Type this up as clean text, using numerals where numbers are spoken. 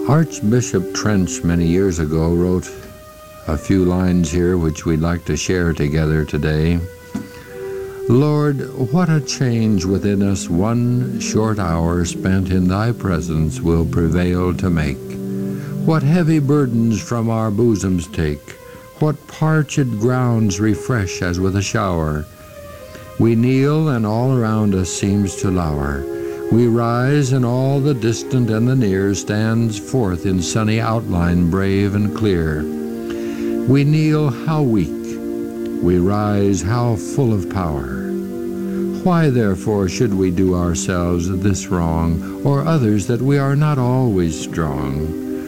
Archbishop Trench many years ago wrote a few lines here which we'd like to share together today. Lord, what a change within us one short hour spent in thy presence will prevail to make. What heavy burdens from our bosoms take, what parched grounds refresh as with a shower. We kneel and all around us seems to lower. We rise and all the distant and the near stands forth in sunny outline brave and clear. We kneel how weak, we rise how full of power. Why therefore should we do ourselves this wrong, or others that we are not always strong?